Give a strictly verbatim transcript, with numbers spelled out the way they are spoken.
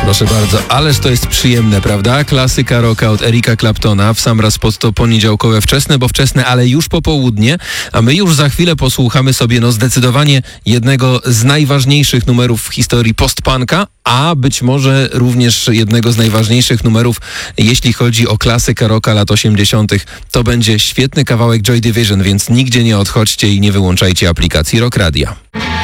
Proszę bardzo, ależ to jest przyjemne, prawda? Klasyka rocka od Erika Claptona, w sam raz pod to poniedziałkowe wczesne, bo wczesne, ale już popołudnie, a my już za chwilę posłuchamy sobie no zdecydowanie jednego z najważniejszych numerów w historii post-punka, a być może również jednego z najważniejszych numerów, jeśli chodzi o klasykę rocka lat osiemdziesiątych. To będzie świetny kawałek Joy Division, więc nigdzie nie odchodźcie i nie wyłączajcie aplikacji Rock Radia.